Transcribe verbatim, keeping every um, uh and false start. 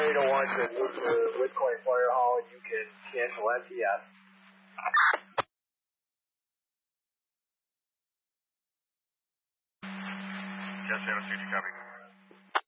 eight oh one to move to Woodcoin Fire Hall, and you can cancel N T S. Yes, Anna, C T, copy.